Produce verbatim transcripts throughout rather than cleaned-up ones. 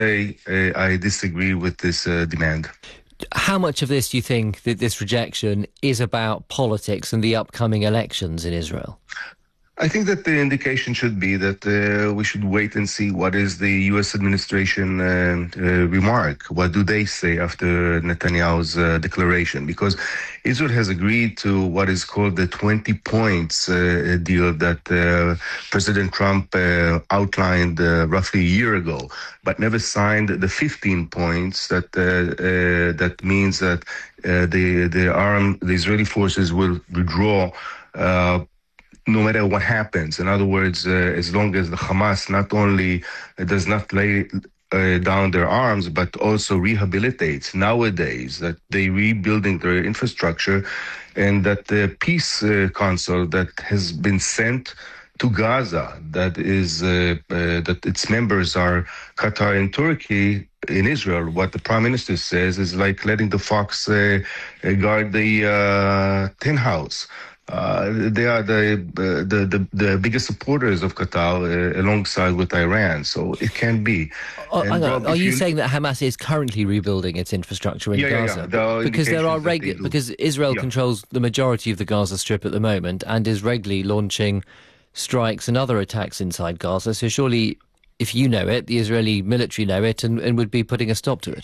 say uh, I disagree with this uh, demand. How much of this do you think that this rejection is about politics and the upcoming elections in Israel? I think that the indication should be that uh, we should wait and see what is the U S administration uh, uh, remark. What do they say after Netanyahu's uh, declaration? Because Israel has agreed to what is called the twenty points uh, deal that uh, President Trump uh, outlined uh, roughly a year ago, but never signed the fifteen points that uh, uh, that means that uh, the the arm the Israeli forces will withdraw Uh, no matter what happens. In other words, uh, as long as the Hamas not only uh, does not lay uh, down their arms, but also rehabilitates nowadays, that they rebuilding their infrastructure, and that the peace uh, council that has been sent to Gaza, that is uh, uh, that its members are Qatar and Turkey. In Israel, what the prime minister says is like letting the fox uh, guard the uh, tin house. Uh, they are the, uh, the the the biggest supporters of Qatar, uh, alongside with Iran. So it can be. Oh, and, Rob, are you, you saying that Hamas is currently rebuilding its infrastructure in yeah, Gaza? Yeah, yeah. There are because there are regu- regu- because Israel yeah. controls the majority of the Gaza Strip at the moment and is regularly launching strikes and other attacks inside Gaza. So surely, if you know it, the Israeli military know it and, and would be putting a stop to it.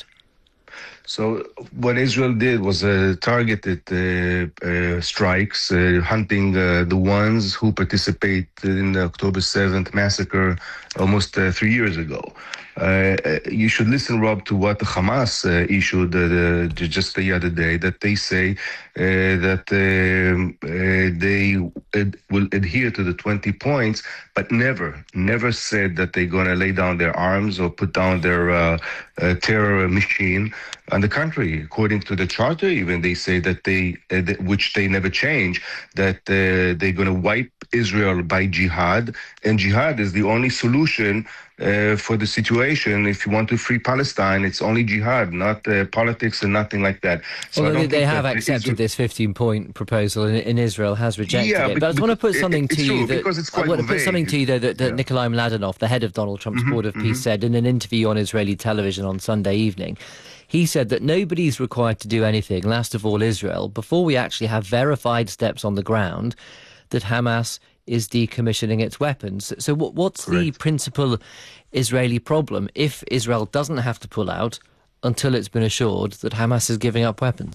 So what Israel did was uh, targeted uh, uh, strikes, uh, hunting uh, the ones who participated in the October seventh massacre almost uh, three years ago. Uh, you should listen, Rob, to what the Hamas uh, issued uh, the, just the other day, that they say uh, that um, uh, they ad- will adhere to the twenty points, but never, never said that they're going to lay down their arms or put down their uh, uh, terror machine on the country. According to the charter, even they say that they, uh, th- which they never change, that uh, they're going to wipe Israel by jihad, and jihad is the only solution Uh, for the situation. If you want to free Palestine, it's only jihad, not uh, politics and nothing like that. So well, they, they have accepted Israel... this fifteen-point proposal, and, and Israel has rejected yeah, it. But I just want to put something it, to you true, that because it's quite I want to put vague. something to you though that, that yeah. Nikolai Mladenov, the head of Donald Trump's mm-hmm, Board of Peace, mm-hmm. said in an interview on Israeli television on Sunday evening. He said that nobody's required to do anything, last of all Israel, before we actually have verified steps on the ground that Hamas is decommissioning its weapons. So what, what's Correct. the principal Israeli problem if Israel doesn't have to pull out until it's been assured that Hamas is giving up weapons?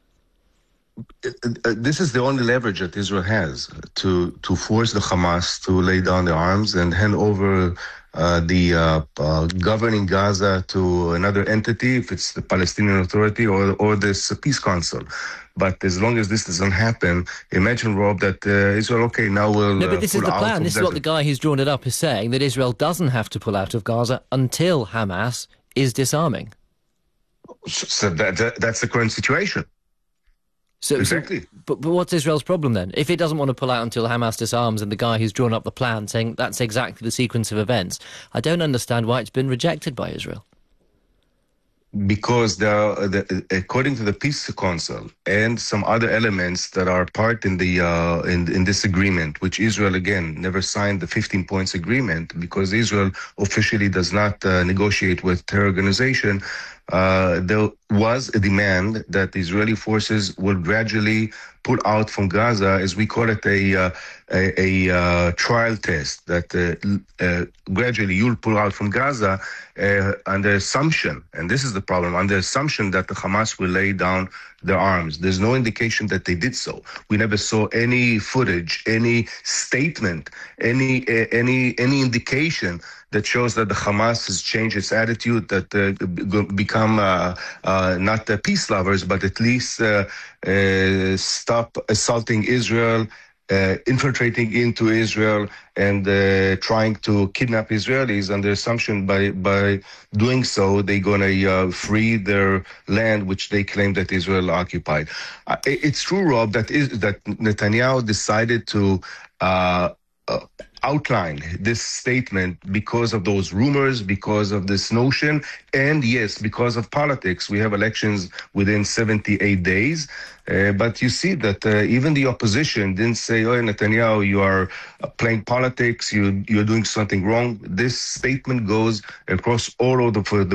This is the only leverage that Israel has to, to force the Hamas to lay down their arms and hand over uh, the uh, uh, governing Gaza to another entity, if it's the Palestinian Authority or, or this peace council. But as long as this doesn't happen, imagine, Rob, that uh, Israel, okay, now we'll No, but this uh, is the plan. This is what the guy who's drawn it up is saying, that Israel doesn't have to pull out of Gaza until Hamas is disarming. So that, that, that's the current situation. So, exactly. So, but, but what's Israel's problem then? If it doesn't want to pull out until Hamas disarms and the guy who's drawn up the plan saying that's exactly the sequence of events, I don't understand why it's been rejected by Israel. Because the, the, according to the Peace Council and some other elements that are part in the uh, in, in this agreement, which Israel again never signed the fifteen points agreement, because Israel officially does not uh, negotiate with terror organization. Uh, there was a demand that the Israeli forces will gradually pull out from Gaza, as we call it, a uh, a, a uh, trial test, that uh, uh, gradually you'll pull out from Gaza uh, under assumption, and this is the problem, under assumption that the Hamas will lay down their arms. There's no indication that they did so. We never saw any footage, any statement, any uh, any any indication that shows that the Hamas has changed its attitude, that uh, become uh, uh, not uh, peace lovers, but at least uh, uh, stop assaulting Israel, uh, infiltrating into Israel, and uh, trying to kidnap Israelis under assumption by by doing so they're going to uh, free their land, which they claim that Israel occupied. Uh, it's true, Rob, that is that Netanyahu decided to Uh, uh, outline this statement because of those rumors, because of this notion, and yes, because of politics. We have elections within seventy-eight days. Uh, but you see that uh, even the opposition didn't say, oh, Netanyahu, you are uh, playing politics, you, you're doing something wrong. This statement goes across all of the, the